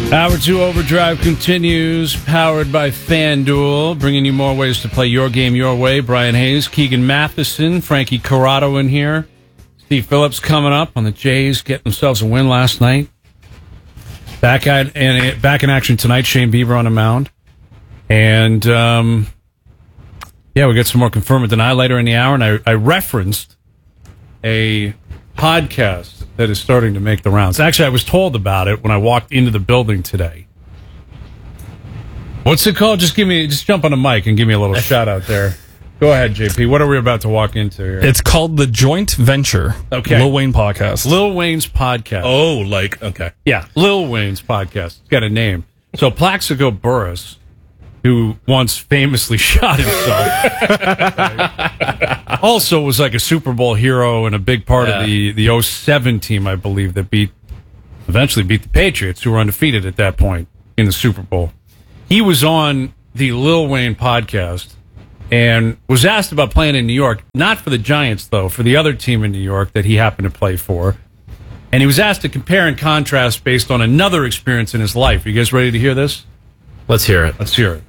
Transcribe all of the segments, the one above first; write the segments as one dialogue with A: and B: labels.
A: Hour 2 Overdrive continues, powered by FanDuel, bringing you more ways to play your game your way. Brian Hayes, Keegan Matheson, Frankie Corrado in here. Steve Phillips coming up on the Jays, getting themselves a win last night. Back in action tonight, Shane Bieber on the mound. And, we got some more Confirm It Deny later in the hour, and I referenced a podcast that is starting to make the rounds. Actually, I was told about it when I walked into the building today. What's it called? Just jump on the mic and give me a little shout out there. Go ahead, JP. What are we about to walk into here?
B: It's called The Joint Venture.
A: Okay.
B: Lil Wayne Podcast.
A: Lil Wayne's Podcast.
C: Oh, okay.
A: Yeah, Lil Wayne's Podcast. It's got a name. So Plaxico Burress, who once famously shot himself, also was like a Super Bowl hero and a big part of the 07 team, I believe, that eventually beat the Patriots, who were undefeated at that point in the Super Bowl. He was on the Lil Wayne Podcast and was asked about playing in New York, not for the Giants, though, for the other team in New York that he happened to play for. And he was asked to compare and contrast based on another experience in his life. Are you guys ready to hear this?
D: Let's hear it.
A: Let's hear it.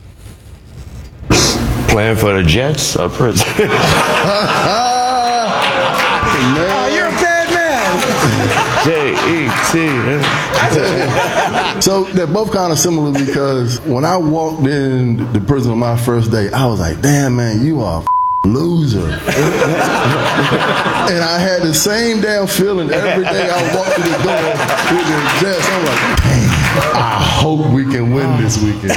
E: Playing for the Jets or Prince?
F: You're a bad man.
E: J-E-T.
F: So they're both kind of similar because when I walked in the prison on my first day, I was like, damn, man, you are a loser. And I had the same damn feeling every day I walked through the door with the Jets. I'm like, damn, I hope we can win this weekend.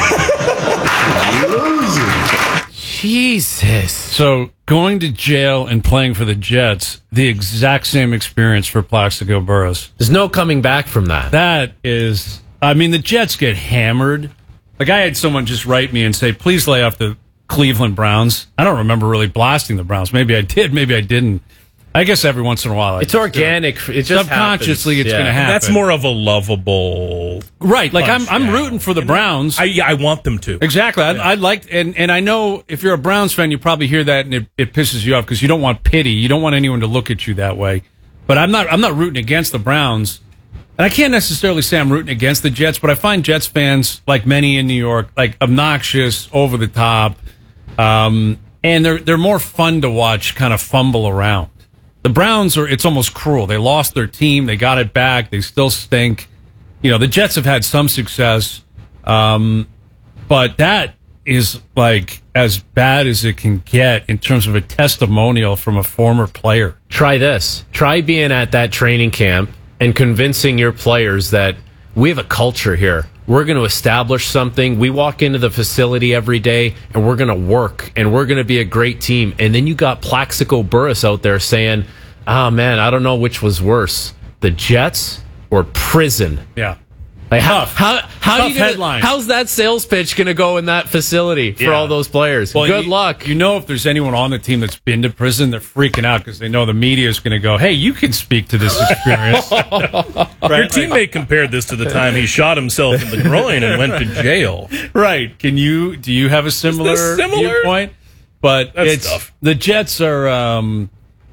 F: Loser.
D: Jesus.
A: So going to jail and playing for the Jets, the exact same experience for Plaxico Burress.
D: There's no coming back from that.
A: That is, I mean, the Jets get hammered. Like, I had someone just write me and say, please lay off the Cleveland Browns. I don't remember really blasting the Browns. Maybe I did, maybe I didn't. I guess every once in a while.
D: It's organic. It just
A: subconsciously
D: happens.
A: It's going to happen.
C: That's more of a lovable,
A: right? Like
C: punch,
A: I'm rooting for the Browns.
C: I want them to.
A: Exactly. I like, and I know if you're a Browns fan, you probably hear that and it pisses you off because you don't want pity. You don't want anyone to look at you that way. But I'm not rooting against the Browns, and I can't necessarily say I'm rooting against the Jets. But I find Jets fans, like many in New York, like obnoxious, over the top, and they're more fun to watch, kind of fumble around. The Browns it's almost cruel. They lost their team. They got it back. They still stink. You know, the Jets have had some success. But that is like as bad as it can get in terms of a testimonial from a former player.
D: Try this. Try being at that training camp and convincing your players that we have a culture here. We're going to establish something. We walk into the facility every day, and we're going to work, and we're going to be a great team. And then you got Plaxico Burress out there saying, oh, man, I don't know which was worse, the Jets or prison.
A: Yeah.
D: Like
A: Tough headline.
D: How's that sales pitch going to go in that facility for all those players?
A: Well,
D: good luck.
A: You know, if there's anyone on the team that's been to prison, they're freaking out because they know the media is going to go, hey, you can speak to this experience.
C: Right? Your teammate compared this to the time he shot himself in the groin and went to jail.
A: Right. Do you have a similar viewpoint? But
C: That's tough.
A: The Jets are, I mean,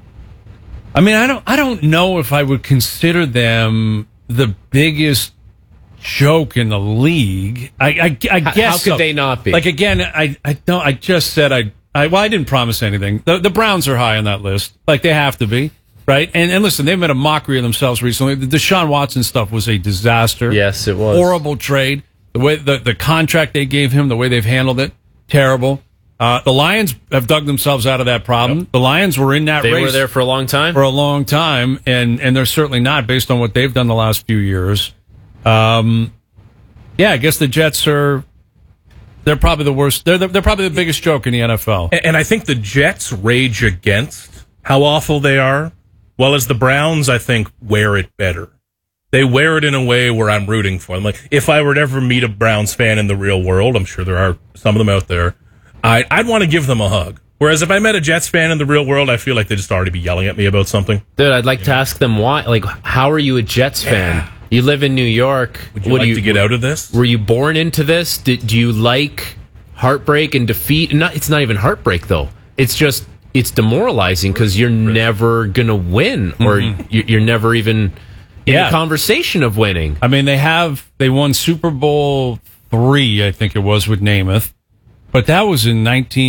A: I don't know if I would consider them the biggest joke in the league. I guess
D: how could they not be?
A: Like, again, I just said I didn't promise anything. The Browns are high on that list. Like, they have to be, right? And listen, they've made a mockery of themselves recently. The Deshaun Watson stuff was a disaster.
D: Yes, it was.
A: Horrible trade. The way the contract they gave him, the way they've handled it, terrible. The Lions have dug themselves out of that problem. Yep. The Lions were in that race.
D: They were there for a long time?
A: For a long time, and they're certainly not based on what they've done the last few years. I guess the Jets they're probably the worst. They're probably the biggest joke in the NFL.
C: And I think the Jets rage against how awful they are, while as the Browns, I think, wear it better. They wear it in a way where I'm rooting for them. Like, if I were to ever meet a Browns fan in the real world, I'm sure there are some of them out there, I'd want to give them a hug. Whereas if I met a Jets fan in the real world, I feel like they'd just already be yelling at me about something.
D: Dude, I'd like to ask them why. Like, how are you a Jets fan? You live in New York.
C: Would you like to get out of this?
D: Were you born into this? Do you like heartbreak and defeat? It's not even heartbreak, though. It's just, it's demoralizing because you're never going to win, or you're never even in the conversation of winning.
A: I mean, they won Super Bowl III, I think it was, with Namath. But that was in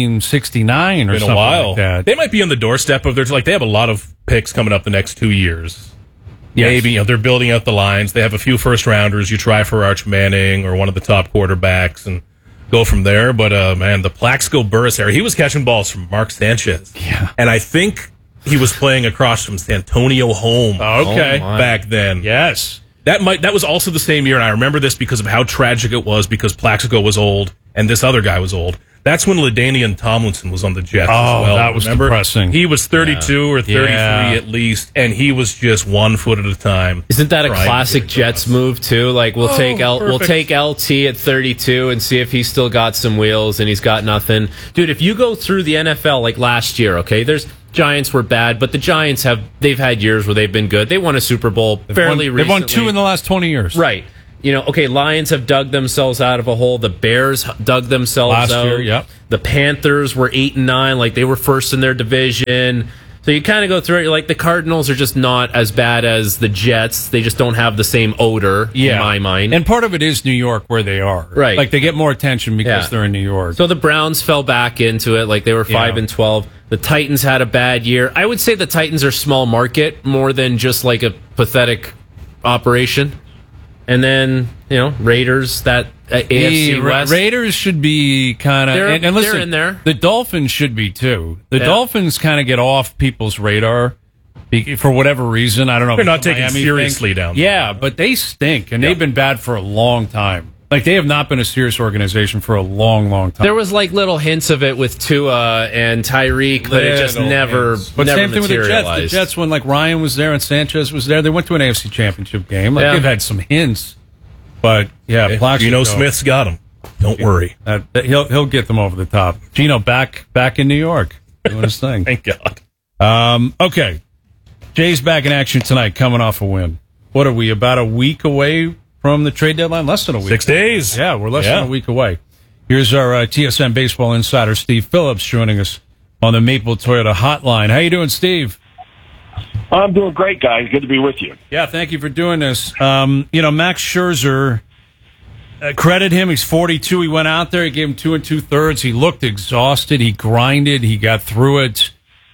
A: 1969 or something like that.
C: They might be on the doorstep of they have a lot of picks coming up the next 2 years. Yes. Maybe they're building out the lines. They have a few first rounders. You try for Arch Manning or one of the top quarterbacks and go from there. But man, the Plaxico Burress era, he was catching balls from Mark Sanchez.
A: Yeah.
C: And I think he was playing across from Santonio Holmes.
A: Okay.
C: Back then.
A: Yes.
C: That was also the same year, and I remember this because of how tragic it was, because Plaxico was old and this other guy was old. That's when LaDainian Tomlinson was on the Jets as well.
A: That was depressing.
C: He was 32 or 33 at least, and he was just 1 foot at a time.
D: Isn't that a classic Jets move too? Like we'll take LT at 32 and see if he's still got some wheels, and he's got nothing. Dude, if you go through the NFL like last year, okay, Giants were bad, but the Giants they've had years where they've been good. They won a Super Bowl fairly recently.
A: They've won 2 in the last 20 years.
D: Right. Lions have dug themselves out of a hole. The Bears dug themselves out.
A: Last year, yep.
D: The Panthers were 8-9, like they were first in their division. So you kind of go through it. You're like, the Cardinals are just not as bad as the Jets. They just don't have the same odor, in my mind.
A: And part of it is New York, where they are.
D: Right.
A: Like, they get more attention because they're in New York.
D: So the Browns fell back into it. Like, they were 5-12. The Titans had a bad year. I would say the Titans are small market more than just like a pathetic operation. And then, Raiders, that AFC West.
A: Raiders should be kind of... And listen,
D: they're in there.
A: The Dolphins should be, too. The Dolphins kind of get off people's radar for whatever reason. I don't know.
C: They're not taken seriously down.
A: Yeah, but they stink, and they've been bad for a long time. Like, they have not been a serious organization for a long, long time.
D: There was, like, little hints of it with Tua and Tyreek, but it just never
A: But
D: never
A: same thing with the Jets. The Jets, when, like, Ryan was there and Sanchez was there, they went to an AFC Championship game. Like, they've had some hints. But, Plaxico,
C: Smith's got him. Don't worry.
A: He'll get them over the top. Geno back in New York doing his thing.
C: Thank God.
A: Okay. Jay's back in action tonight, coming off a win. What are we, about a week away from the trade deadline? Less than a week.
C: 6 days.
A: Yeah, we're less than a week away. Here's our TSN baseball insider, Steve Phillips, joining us on the Maple Toyota hotline. How you doing, Steve?
G: I'm doing great, guys. Good to be with you.
A: Yeah, thank you for doing this. Max Scherzer, credit him. He's 42. He went out there. He gave him 2 2/3. He looked exhausted. He grinded. He got through it.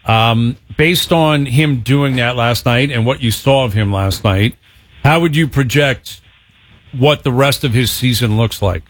A: Based on him doing that last night and what you saw of him last night, how would you project what the rest of his season looks like?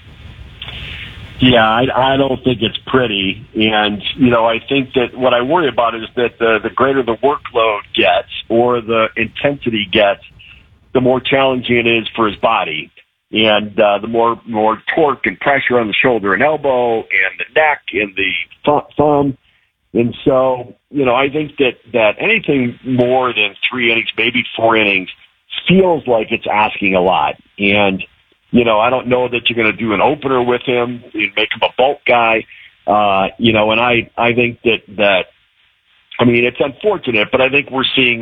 G: Yeah, I don't think it's pretty. And, I think that what I worry about is that the greater the workload gets or the intensity gets, the more challenging it is for his body. And the more torque and pressure on the shoulder and elbow and the neck and the thumb. And so, I think that anything more than 3 innings, maybe 4 innings, feels like it's asking a lot. And, I don't know that you're going to do an opener with him and make him a bulk guy. And I think that it's unfortunate, but I think we're seeing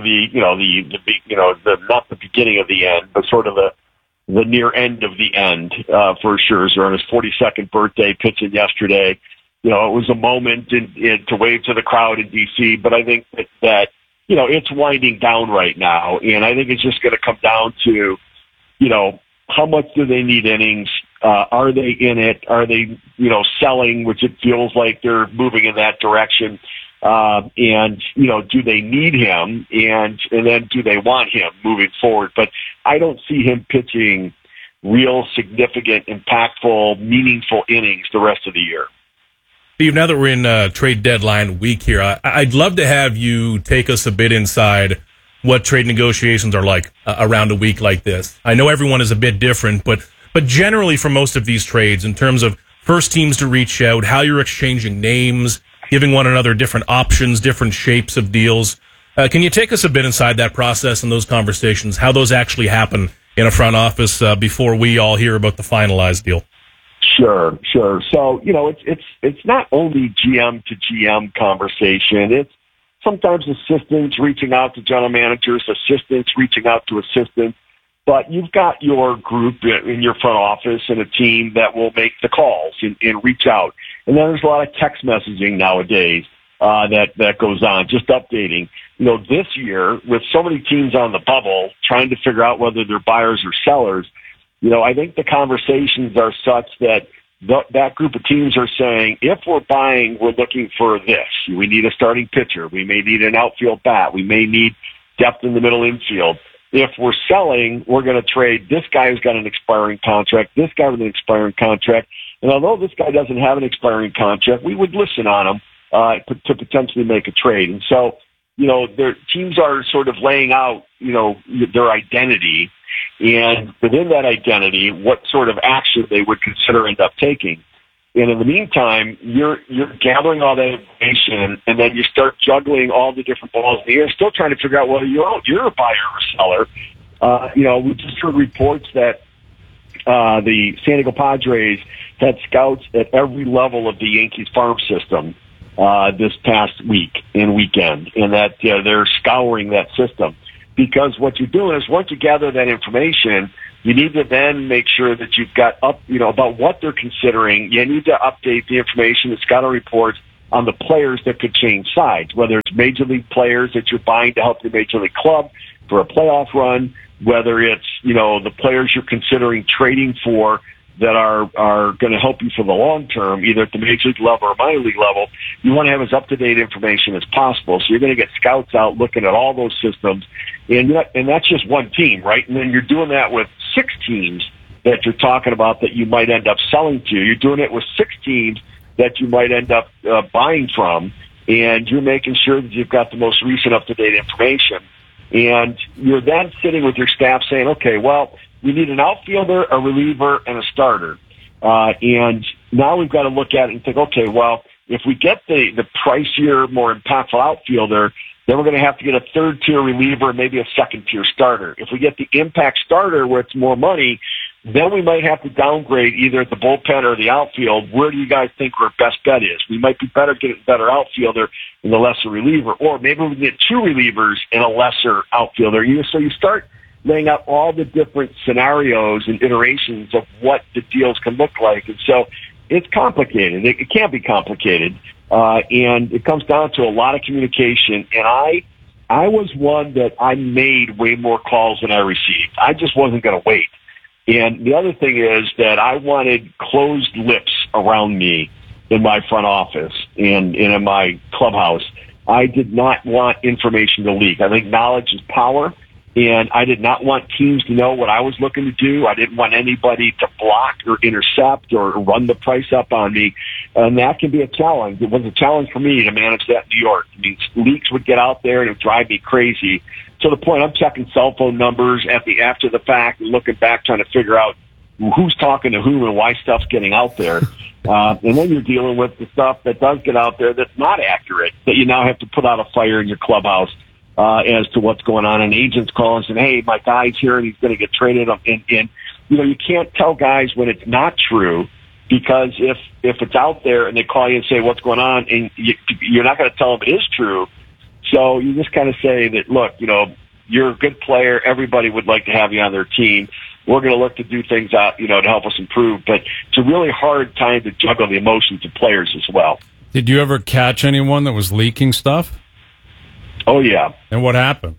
G: the not the beginning of the end, but sort of the near end of the end, for Scherzer on his 42nd birthday, pitching yesterday. It was a moment to wave to the crowd in D.C., but I think that it's winding down right now, and I think it's just going to come down to, how much do they need innings? Are they in it? Are they, selling, which it feels like they're moving in that direction? And, do they need him? And then do they want him moving forward? But I don't see him pitching real significant, impactful, meaningful innings the rest of the year.
C: Steve, now that we're in trade deadline week here, I'd love to have you take us a bit inside what trade negotiations are like around a week like this. I know everyone is a bit different, but generally for most of these trades, in terms of first teams to reach out, how you're exchanging names, giving one another different options, different shapes of deals, can you take us a bit inside that process and those conversations, how those actually happen in a front office before we all hear about the finalized deal?
G: Sure. So, it's not only GM to GM conversation. It's sometimes assistants reaching out to general managers, assistants reaching out to assistants. But you've got your group in your front office and a team that will make the calls and reach out. And then there's a lot of text messaging nowadays that goes on. Just updating. This year, with so many teams on the bubble trying to figure out whether they're buyers or sellers, I think the conversations are such that that group of teams are saying, if we're buying, we're looking for this. We need a starting pitcher. We may need an outfield bat. We may need depth in the middle infield. If we're selling, we're going to trade this guy who's got an expiring contract, this guy with an expiring contract. And although this guy doesn't have an expiring contract, we would listen on him to potentially make a trade. And so, their teams are sort of laying out, their identity, and within that identity, what sort of action they would consider end up taking. And in the meantime, you're gathering all that information, and then you start juggling all the different balls in the air, still trying to figure out whether you're a buyer or seller. We just heard reports that the San Diego Padres had scouts at every level of the Yankees farm system this past week and weekend, and that they're scouring that system. Because what you're doing is, once you gather that information, you need to then make sure that you've got about what they're considering. You need to update the information, the scouting reports on the players that could change sides, whether it's major league players that you're buying to help the major league club for a playoff run, whether it's, the players you're considering trading for that are going to help you for the long term, either at the major league level or minor league level. You want to have as up-to-date information as possible. So you're going to get scouts out looking at all those systems. And that's just one team, right? And then you're doing that with 6 teams that you're talking about that you might end up selling to. You're doing it with 6 teams that you might end up buying from. And you're making sure that you've got the most recent up-to-date information. And you're then sitting with your staff saying, okay, well, we need an outfielder, a reliever, and a starter. And now we've got to look at it and think, okay, well, if we get the pricier, more impactful outfielder, then we're going to have to get a third-tier reliever and maybe a second-tier starter. If we get the impact starter where it's more money, then we might have to downgrade either the bullpen or the outfield. Where do you guys think our best bet is? We might be better getting a better outfielder and a lesser reliever, or maybe we can get 2 relievers and a lesser outfielder. So you start laying out all the different scenarios and iterations of what the deals can look like. And so it's complicated. It can be complicated. And it comes down to a lot of communication. And I was one that I made way more calls than I received. I just wasn't going to wait. And the other thing is that I wanted closed lips around me in my front office and in my clubhouse. I did not want information to leak. I think knowledge is power. And I did not want teams to know what I was looking to do. I didn't want anybody to block or intercept or run the price up on me. And that can be a challenge. It was a challenge for me to manage that in New York. I mean, leaks would get out there and it would drive me crazy. To the point I'm checking cell phone numbers after the fact and looking back trying to figure out who's talking to who and why stuff's getting out there. And then you're dealing with the stuff that does get out there that's not accurate, that you now have to put out a fire in your clubhouse. As to what's going on, and agents call and say, hey, my guy's here and he's going to get traded. And you can't tell guys when it's not true, because if it's out there and they call you and say what's going on, and you're not going to tell them it is true. So you just kind of say that, look, you're a good player. Everybody would like to have you on their team. We're going to look to do things out, to help us improve. But it's a really hard time to juggle the emotions of players as well.
A: Did you ever catch anyone that was leaking stuff?
G: Oh, yeah.
A: And what happened?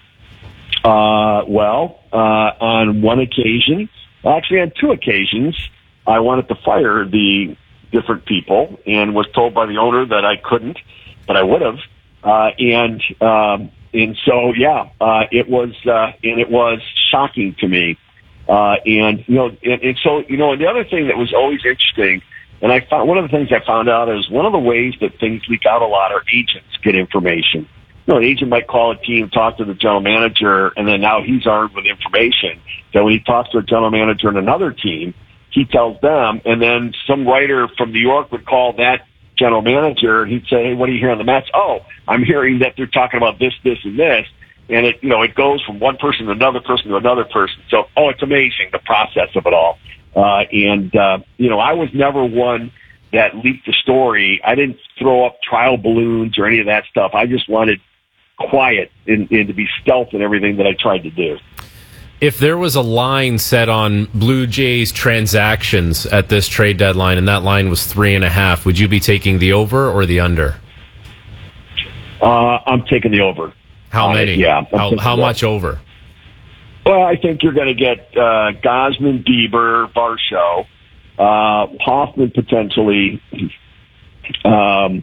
G: On one occasion, actually on 2 occasions, I wanted to fire the different people and was told by the owner that I couldn't, but I would have. It was shocking to me. And the other thing that was always interesting, and I found one of the things I found out is one of the ways that things leak out a lot are agents get information. An agent might call a team, talk to the general manager, and then now he's armed with information. So when he talks to a general manager in another team, he tells them, and then some writer from New York would call that general manager, and he'd say, hey, what do you hear on the Mets? Oh, I'm hearing that they're talking about this, this, and this. And it goes from one person to another person to another person. So, it's amazing, the process of it all. I was never one that leaked the story. I didn't throw up trial balloons or any of that stuff. I just wanted quiet and to be stealth in everything that I tried to do.
D: If there was a line set on Blue Jays transactions at this trade deadline and that line was 3.5, would you be taking the over or the under?
G: I'm taking the over.
D: How many?
G: Yeah.
D: How much over?
G: Well, I think you're going to get Gausman, Bieber, Varsho, Hoffman potentially, and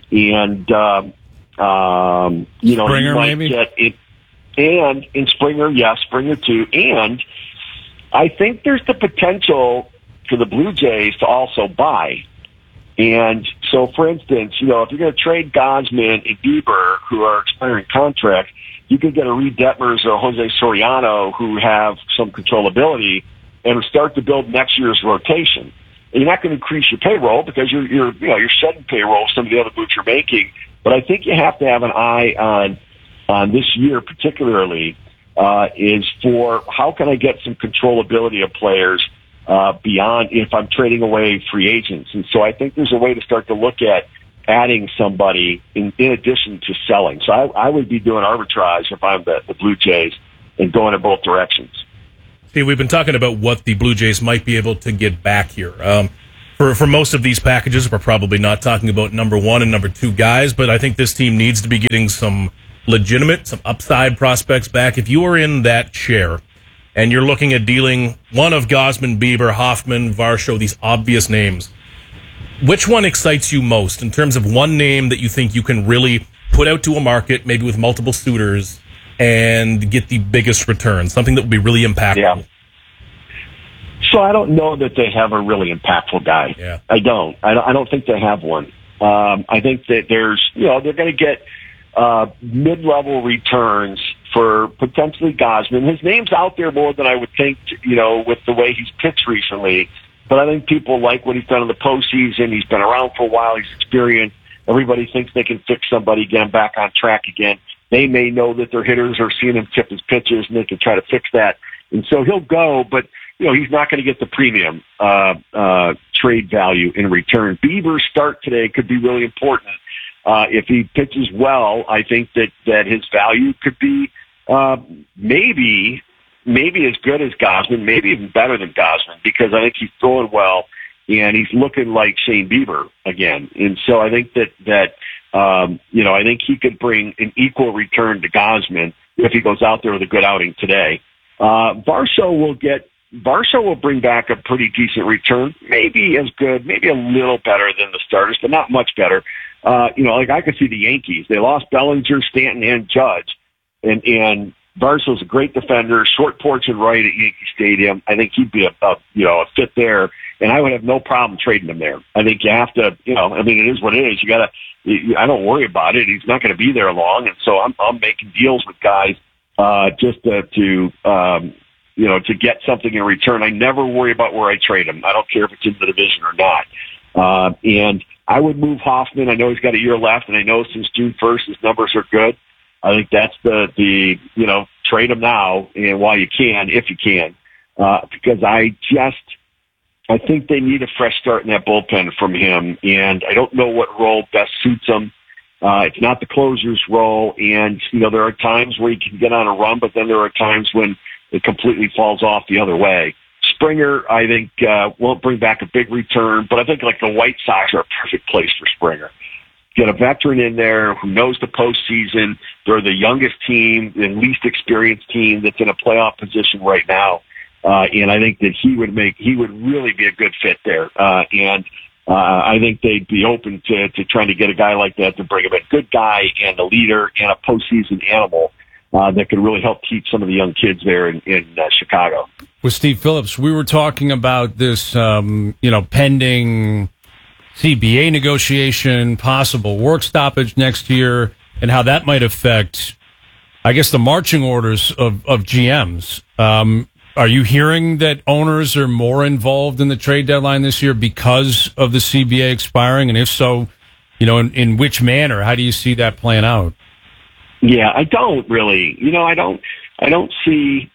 A: Springer,
G: you might
A: maybe?
G: get it, and in Springer, yes, Springer too, and I think there's the potential for the Blue Jays to also buy. And so, for instance, if you're going to trade Gausman and Bieber, who are expiring contracts, you could get a Reed Detmers or Jose Soriano who have some controllability and start to build next year's rotation. And you're not going to increase your payroll because you're shedding payroll of some of the other moves you're making. But I think you have to have an eye on this year particularly is for how can I get some controllability of players beyond if I'm trading away free agents. And so I think there's a way to start to look at adding somebody in addition to selling. So I would be doing arbitrage if I'm the Blue Jays and going in both directions.
C: See, we've been talking about what the Blue Jays might be able to get back here. For most of these packages, we're probably not talking about number one and number two guys, but I think this team needs to be getting some legitimate, some upside prospects back. If you are in that chair and you're looking at dealing one of Gausman, Bieber, Hoffman, Varsho, these obvious names, which one excites you most in terms of one name that you think you can really put out to a market, maybe with multiple suitors, and get the biggest return, something that would be really impactful?
G: Yeah. So I don't know that they have a really impactful guy.
C: Yeah.
G: I don't think they have one. I think that they're going to get mid-level returns for potentially Gausman. His name's out there more than I would think, with the way he's pitched recently. But I think people like what he's done in the postseason. He's been around for a while. He's experienced. Everybody thinks they can fix somebody, get him back on track again. They may know that their hitters are seeing him tip his pitches, and they can try to fix that. And so he'll go, but he's not going to get the premium trade value in return. Bieber's start today could be really important. If he pitches well, I think that his value could be maybe as good as Gausman, maybe even better than Gausman, because I think he's throwing well and he's looking like Shane Bieber again. And so I think that I think he could bring an equal return to Gausman if he goes out there with a good outing today. Varsho will bring back a pretty decent return, maybe as good, maybe a little better than the starters, but not much better. I could see the Yankees. They lost Bellinger, Stanton, and Judge, and Varsho's a great defender, short porch and right at Yankee Stadium. I think he'd be a fit there, and I would have no problem trading him there. I think you have to, it is what it is. I don't worry about it. He's not going to be there long, and so I'm making deals with guys just to get something in return. I never worry about where I trade him. I don't care if it's in the division or not. And I would move Hoffman. I know he's got a year left, and I know since June 1st his numbers are good. I think that's the trade him now and while you can, if you can, because I think they need a fresh start in that bullpen from him, and I don't know what role best suits him. It's not the closer's role, and there are times where he can get on a run, but then there are times when it completely falls off the other way. Springer, I think, won't bring back a big return, but I think like the White Sox are a perfect place for Springer. Get a veteran in there who knows the postseason. They're the youngest team, the least experienced team that's in a playoff position right now. And I think that he would really be a good fit there. And I think they'd be open to trying to get a guy like that to bring him in. Good guy and a leader and a postseason animal that could really help teach some of the young kids there in Chicago.
A: With Steve Phillips, we were talking about this, pending CBA negotiation, possible work stoppage next year, and how that might affect, I guess, the marching orders of GMs. Are you hearing that owners are more involved in the trade deadline this year because of the CBA expiring? And if so, in which manner? How do you see that playing out?
G: Yeah, I don't really. I don't see.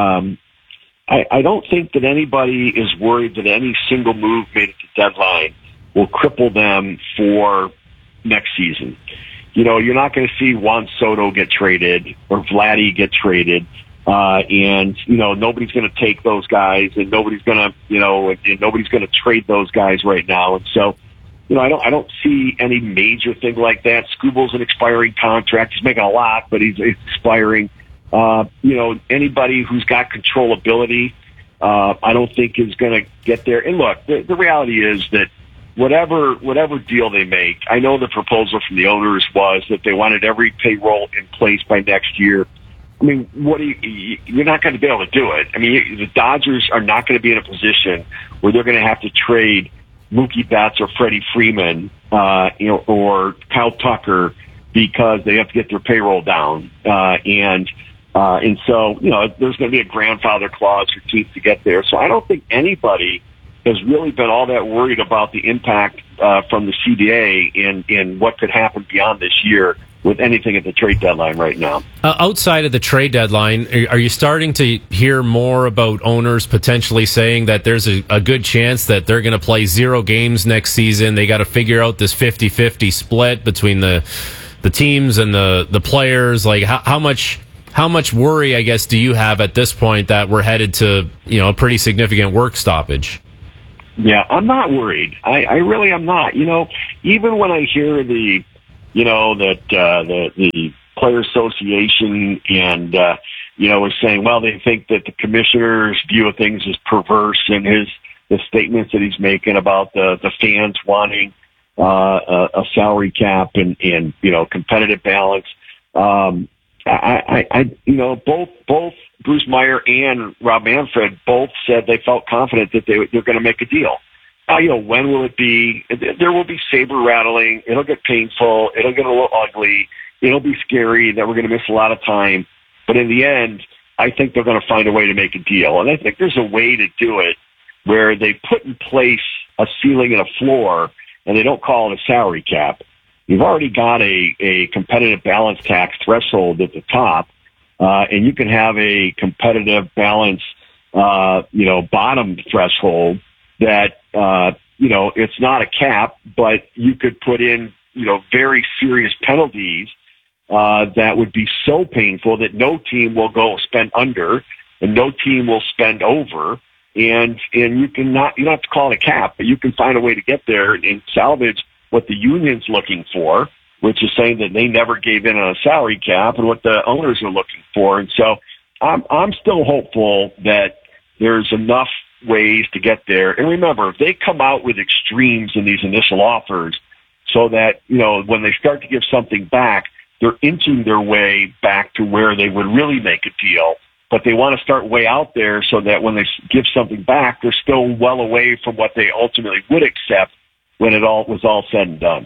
G: I don't think that anybody is worried that any single move made at the deadline will cripple them for next season. You're not going to see Juan Soto get traded or Vladdy get traded. And nobody's going to take those guys, and nobody's going to trade those guys right now. And so I don't see any major thing like that. Scubal's an expiring contract. He's making a lot, but he's expiring. Anybody who's got controllability, I don't think is going to get there. And look, the reality is that whatever deal they make, I know the proposal from the owners was that they wanted every payroll in place by next year. I mean, you're not going to be able to do it. I mean, the Dodgers are not going to be in a position where they're going to have to trade Mookie Betts or Freddie Freeman, or Kyle Tucker because they have to get their payroll down. And so, there's going to be a grandfather clause for teams to get there. So I don't think anybody has really been all that worried about the impact from the CBA and what could happen beyond this year with anything at the trade deadline right now.
D: Outside of the trade deadline, are you starting to hear more about owners potentially saying that there's a good chance that they're going to play 0 games next season? They got to figure out this 50-50 split between the teams and the players. Like how much worry, I guess, do you have at this point that we're headed to, a pretty significant work stoppage?
G: Yeah, I'm not worried. I really am not. Even when I hear the Player Association and, is saying, well, they think that the commissioner's view of things is perverse and the statements that he's making about the fans wanting, a salary cap and competitive balance. Both Bruce Meyer and Rob Manfred both said they felt confident that they're going to make a deal. When will it be? There will be saber rattling. It'll get painful. It'll get a little ugly. It'll be scary that we're going to miss a lot of time. But in the end, I think they're going to find a way to make a deal. And I think there's a way to do it where they put in place a ceiling and a floor, and they don't call it a salary cap. You've already got a competitive balance tax threshold at the top, and you can have a competitive balance, bottom threshold that, it's not a cap, but you could put in, very serious penalties, that would be so painful that no team will go spend under and no team will spend over. And you don't have to call it a cap, but you can find a way to get there and salvage what the union's looking for, which is saying that they never gave in on a salary cap, and what the owners are looking for. And so I'm still hopeful that there's enough ways to get there. And remember, if they come out with extremes in these initial offers so that, when they start to give something back, they're inching their way back to where they would really make a deal. But they want to start way out there so that when they give something back, they're still well away from what they ultimately would accept when it all was all said and done.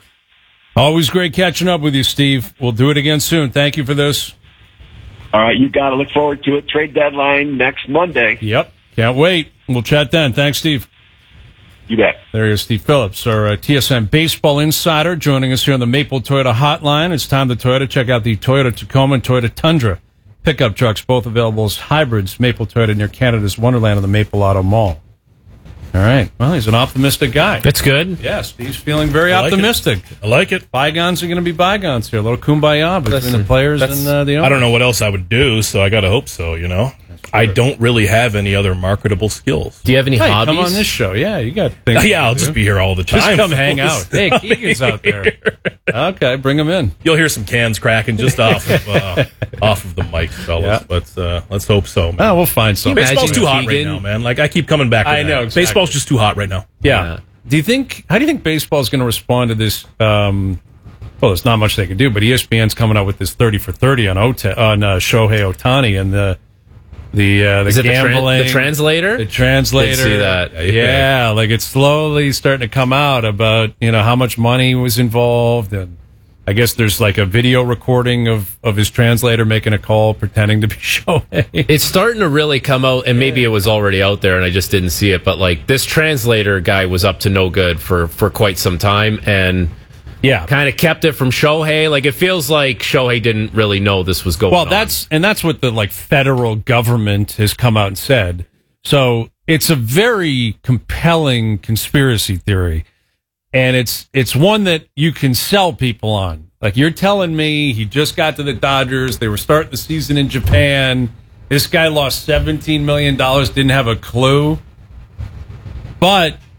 A: Always great catching up with you, Steve. We'll do it again soon. Thank you for this.
G: All right, you got to look forward to it. Trade deadline next Monday.
A: Yep. Can't wait. We'll chat then. Thanks, Steve.
G: You bet.
A: There is Steve Phillips, our TSN baseball insider, joining us here on the Maple Toyota hotline. It's time to Toyota. Check out the Toyota Tacoma and Toyota Tundra pickup trucks, both available as hybrids. Maple Toyota near Canada's Wonderland of the Maple Auto Mall. All right. Well, he's an optimistic guy.
D: That's good.
A: Yes, he's feeling very optimistic.
C: I like it.
A: Bygones are going to be bygones here. A little kumbaya between the players and the owners.
C: I don't know what else I would do, so I got to hope so, I don't really have any other marketable skills.
D: Do you have any hobbies?
A: Come on this show. Yeah, you got things.
C: Yeah, I'll just be here all the time.
A: Just come hang out. Hey, Keegan's out there. Okay, bring him in.
C: You'll hear some cans cracking just off of the mic, fellas. Yeah. But let's hope so, man.
A: Oh, we'll find something.
C: Baseball's too hot right now, man. Like, I keep coming back to that.
A: I know. Exactly.
C: Baseball's just too hot right now.
A: Yeah. How do you think baseball's going to respond to this? Well, there's not much they can do, but ESPN's coming out with this 30 for 30 on Shohei Ohtani and the
D: Is it
A: gambling,
D: the translator?
A: The translator.
D: Didn't see that.
A: Yeah, like it's slowly starting to come out about, how much money was involved. And I guess there's like a video recording of his translator making a call pretending to be Shohei.
D: It's starting to really come out, and maybe it was already out there and I just didn't see it. But like this translator guy was up to no good for quite some time. And kind of kept it from Shohei. Like, it feels like Shohei didn't really know this was going on.
A: Well, that's what the federal government has come out and said. So it's a very compelling conspiracy theory, and it's one that you can sell people on. Like, you're telling me he just got to the Dodgers. They were starting the season in Japan. This guy lost $17 million, didn't have a clue. But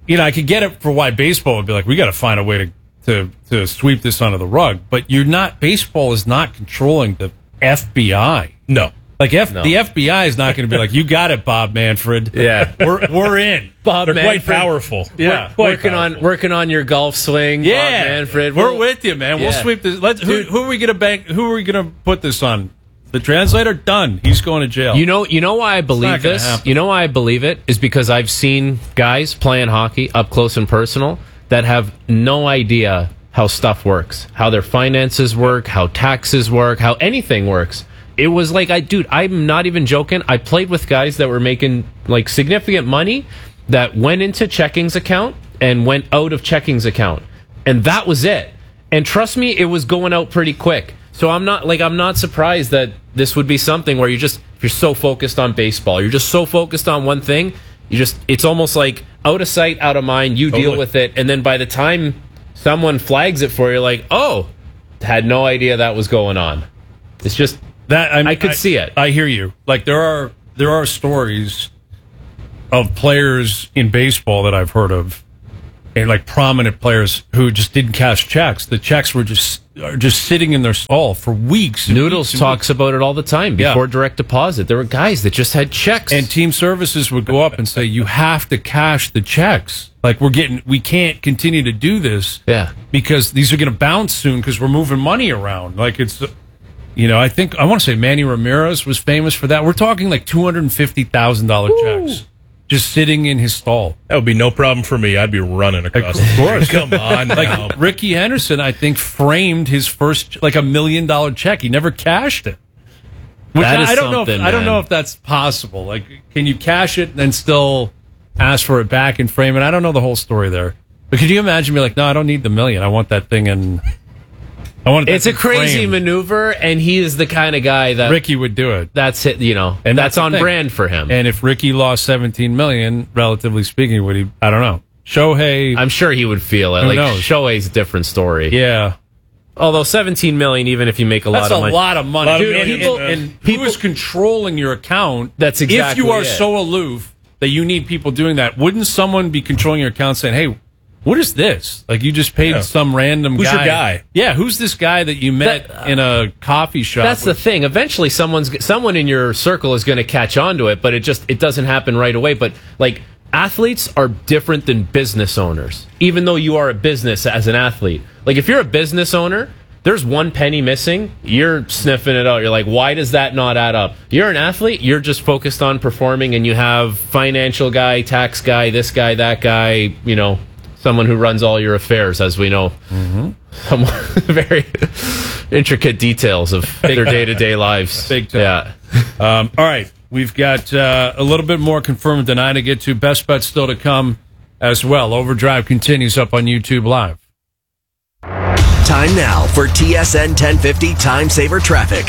A: I could get it for why baseball would be like, we got to find a way to sweep this under the rug. But baseball is not controlling the FBI.
C: No.
A: Like the FBI is not going to be like, you got it, Bob Manfred.
D: Yeah.
A: we're in.
D: Bob
C: They're
D: Manfred,
C: quite powerful.
A: Yeah.
D: working on your golf swing.
A: Yeah,
D: Bob Manfred.
A: we're with you, man. We'll
D: Yeah.
A: sweep this. Who are we going to bank? Who are we going to put this on? The translator? Done. He's going to jail.
D: You know why I believe
A: not gonna
D: this?
A: happen.
D: You know why I believe it is because I've seen guys playing hockey up close and personal that have no idea how stuff works, how their finances work, how taxes work, how anything works. It was like, I'm not even joking. I played with guys that were making like significant money that went into checkings account and went out of checkings account. And that was it. And trust me, it was going out pretty quick. So I'm not surprised that this would be something where if you're so focused on baseball, you're just so focused on one thing, it's almost like out of sight, out of mind, you deal with it. And then by the time someone flags it for you, like, oh, had no idea that was going on. It's just,
A: that
D: I could see it.
A: I hear you. Like there are stories of players in baseball that I've heard of, and like prominent players who just didn't cash checks. The checks were just sitting in their stall for weeks.
D: Noodles talks about it all the time before direct deposit. There were guys that just had checks,
A: and team services would go up and say, "You have to cash the checks. Like we can't continue to do this, because these are going to bounce soon because we're moving money around. Like it's." I want to say Manny Ramirez was famous for that. We're talking like $250,000 checks just sitting in his stall.
C: That would be no problem for me. I'd be running across.
A: Of course.
C: Come on. Now.
A: Like Ricky Henderson, I think, framed his first like $1 million check. He never cashed it. Which I don't know if that's possible. Like, can you cash it and then still ask for it back and frame it? I don't know the whole story there. But could you imagine me like, no, I don't need the $1 million. I want that thing in.
D: It's a crazy maneuver, and he is the kind of guy that
A: Ricky would do it.
D: That's it, and that's on brand for him.
A: And if Ricky lost $17 million, relatively speaking, would he? I don't know. Shohei,
D: I'm sure he would feel it.
A: Who
D: like
A: knows?
D: Shohei's a different story.
A: Yeah.
D: Although $17 million, even if you make a lot of money,
A: that's a lot of money.
D: Dude,
A: Who is controlling your account?
D: That's exactly
A: If you are
D: it.
A: so aloof that you need people doing that, wouldn't someone be controlling your account saying, hey, what is this? Like you just paid some random
C: Who's
A: guy.
C: your guy?
A: Yeah, who's this guy that you met in a coffee shop?
D: That's the thing. Eventually, someone in your circle is going to catch on to it, but it doesn't happen right away. But like athletes are different than business owners, even though you are a business as an athlete. Like if you're a business owner, there's one penny missing, you're sniffing it out. You're like, why does that not add up? You're an athlete, you're just focused on performing, and you have financial guy, tax guy, this guy, that guy, someone who runs all your affairs, as we know. Mm-hmm. Some very intricate details of their day-to-day lives.
A: Big time. Yeah. All right. We've got a little bit more confirmed and denied to get to. Best bet still to come as well. Overdrive continues up on YouTube Live.
H: Time now for TSN 1050 Time Saver Traffic.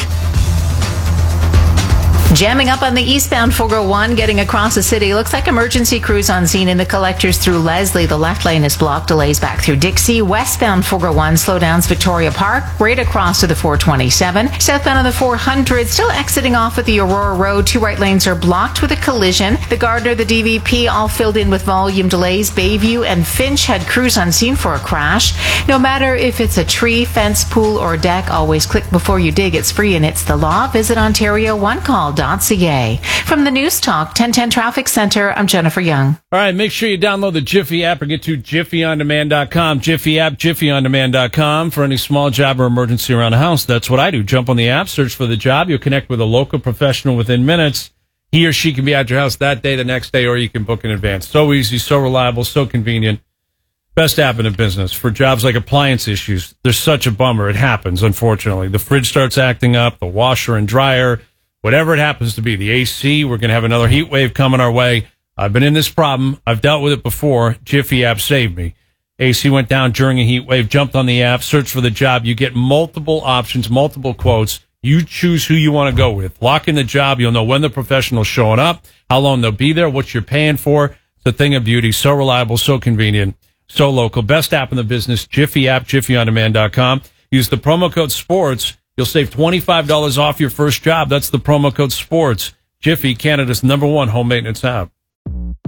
I: Jamming up on the eastbound 401, getting across the city. Looks like emergency crews on scene in the collectors through Leslie. The left lane is blocked. Delays back through Dixie. Westbound 401, slowdowns Victoria Park, right across to the 427. Southbound on the 400, still exiting off at the Aurora Road. Two right lanes are blocked with a collision. The Gardner, the DVP, all filled in with volume delays. Bayview and Finch had crews on scene for a crash. No matter if it's a tree, fence, pool, or deck, always click before you dig. It's free and it's the law. Visit OntarioOneCall.ca. From the News Talk 1010 Traffic Center, I'm Jennifer Young.
A: All right, make sure you download the Jiffy app or get to JiffyOnDemand.com. Jiffy app, JiffyOnDemand.com for any small job or emergency around the house. That's what I do. Jump on the app, search for the job. You'll connect with a local professional within minutes. He or she can be at your house that day, the next day, or you can book in advance. So easy, so reliable, so convenient. Best app in the business for jobs like appliance issues. There's such a bummer. It happens, unfortunately. The fridge starts acting up, the washer and dryer, whatever it happens to be, the AC, we're going to have another heat wave coming our way. I've been in this problem. I've dealt with it before. Jiffy app saved me. AC went down during a heat wave, jumped on the app, searched for the job. You get multiple options, multiple quotes. You choose who you want to go with. Lock in the job. You'll know when the professional's showing up, how long they'll be there, what you're paying for. It's a thing of beauty. So reliable, so convenient, so local. Best app in the business, Jiffy app, JiffyOnDemand.com. Use the promo code SPORTS. You'll save $25 off your first job. That's the promo code SPORTS. Jiffy, Canada's #1 home maintenance app.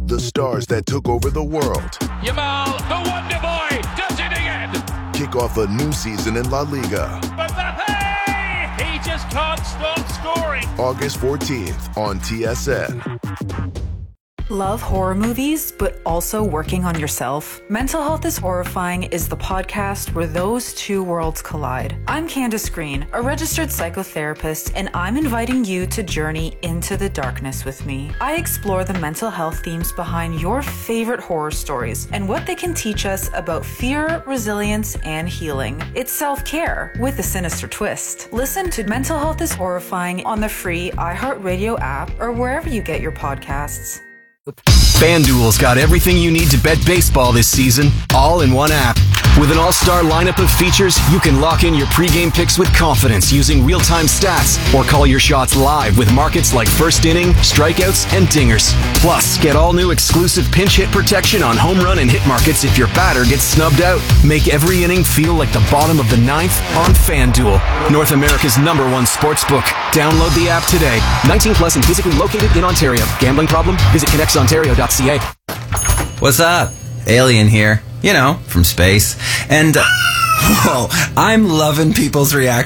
J: The stars that took over the world.
K: Yamal, the Wonder Boy, does it again.
J: Kick off a new season in La Liga.
K: Mbappe! He just can't stop scoring.
J: August 14th on TSN.
L: Love horror movies, but also working on yourself? Mental Health is Horrifying is the podcast where those two worlds collide. I'm Candace Green, a registered psychotherapist, and I'm inviting you to journey into the darkness with me. I explore the mental health themes behind your favorite horror stories and what they can teach us about fear, resilience, and healing. It's self-care with a sinister twist. Listen to Mental Health is Horrifying on the free iHeartRadio app or wherever you get your podcasts.
M: FanDuel's got everything you need to bet baseball this season, all in one app. With an all-star lineup of features, you can lock in your pregame picks with confidence using real-time stats or call your shots live with markets like first inning, strikeouts, and dingers. Plus, get all new exclusive pinch hit protection on home run and hit markets if your batter gets snubbed out. Make every inning feel like the bottom of the ninth on FanDuel, North America's #1 sportsbook. Download the app today. 19 plus and physically located in Ontario. Gambling problem? Visit connectsontario.ca.
N: What's up? Alien here. You know, from space. And, whoa, I'm loving people's reaction